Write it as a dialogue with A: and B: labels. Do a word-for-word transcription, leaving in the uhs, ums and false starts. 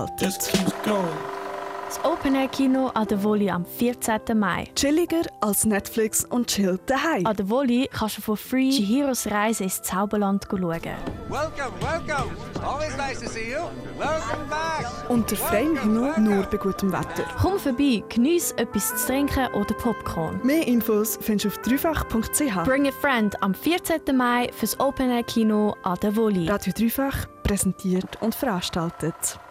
A: Just keep going.
B: Das Open-Air-Kino an der Wolli am vierzehnten Mai.
C: Chilliger als Netflix und chill daheim.
B: An der Wolli kannst du for free Chihiros Reise ins Zauberland schauen.
D: Welcome, welcome. Always nice to see you. Welcome back.
C: Unter freiem Himmel, nur bei gutem Wetter.
B: Komm vorbei, geniess etwas zu trinken oder Popcorn.
C: Mehr Infos findest du auf dreifach punkt c h.
B: Bring a Friend am vierzehnten Mai fürs Open-Air-Kino an der Wolli.
C: Radio Dreifach präsentiert und veranstaltet.